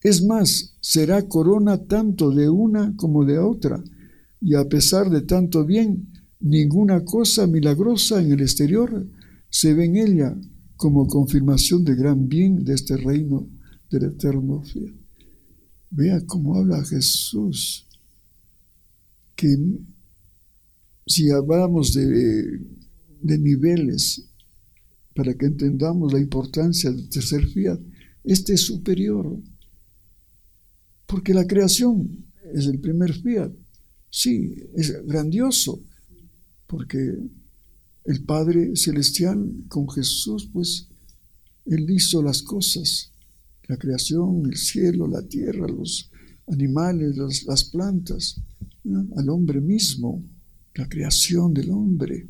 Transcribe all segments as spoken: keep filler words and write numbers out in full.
Es más, será corona tanto de una como de otra, y a pesar de tanto bien, ninguna cosa milagrosa en el exterior se ve en ella como confirmación de gran bien de este reino del eterno fiel. Vea cómo habla Jesús, que si hablamos de, de niveles, para que entendamos la importancia del tercer fiat, este es superior, porque la creación es el primer fiat. Sí, es grandioso, porque el Padre Celestial con Jesús, pues, Él hizo las cosas, la creación, el cielo, la tierra, los animales, los, las plantas, ¿no? Al hombre mismo, la creación del hombre.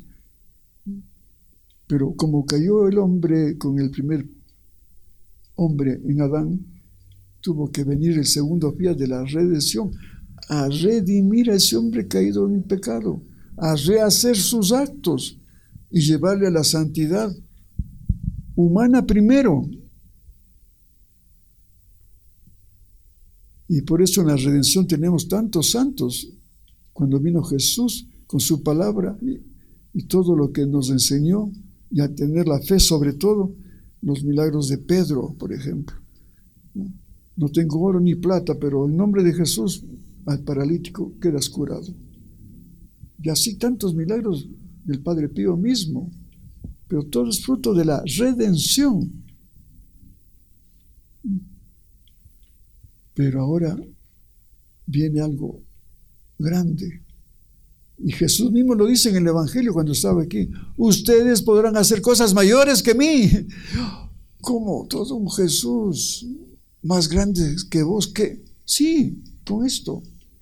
Pero como cayó el hombre con el primer hombre en Adán, tuvo que venir el segundo fiat de la redención, a redimir a ese hombre caído en pecado, a rehacer sus actos y llevarle a la santidad humana primero. Y por eso en la redención tenemos tantos santos. Cuando vino Jesús con su palabra y, y todo lo que nos enseñó, y a tener la fe sobre todo, los milagros de Pedro, por ejemplo. No, no tengo oro ni plata, pero en nombre de Jesús al paralítico quedas curado. Y así tantos milagros del Padre Pío mismo, pero todo es fruto de la redención. Pero ahora viene algo grande. Y Jesús mismo lo dice en el Evangelio cuando estaba aquí: ustedes podrán hacer cosas mayores que mí. ¿Cómo? Todo un Jesús más grande que vos. ¿Qué? Sí, con esto.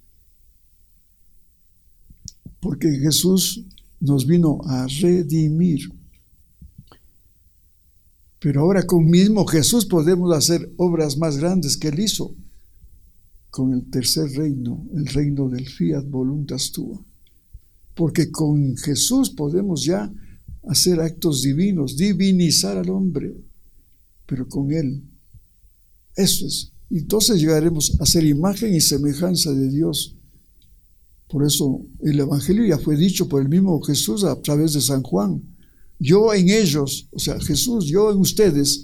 Porque Jesús nos vino a redimir. Pero ahora con mismo Jesús podemos hacer obras más grandes que Él hizo con el tercer reino, el reino del fiat voluntas tua. Porque con Jesús podemos ya hacer actos divinos, divinizar al hombre, pero con Él. Eso es. Entonces llegaremos a ser imagen y semejanza de Dios. Por eso el Evangelio ya fue dicho por el mismo Jesús a través de San Juan. Yo en ellos, o sea, Jesús, yo en ustedes,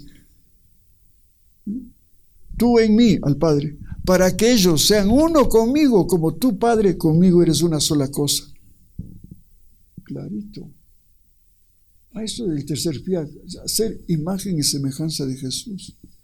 tú en mí, al Padre, para que ellos sean uno conmigo, como tú, Padre, conmigo eres una sola cosa. Clarito. A eso del tercer fiat, ser imagen y semejanza de Jesús.